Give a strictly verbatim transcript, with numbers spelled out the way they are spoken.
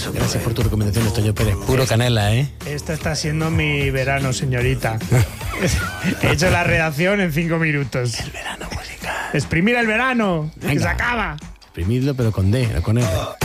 Gracias por tu recomendación, Toño Pérez. Puro canela, ¿eh? Este está siendo mi verano, señorita. He hecho la redacción en cinco minutos. El verano musical. Exprimir el verano, que Venga. se acaba. Exprimirlo, pero con D, no con R.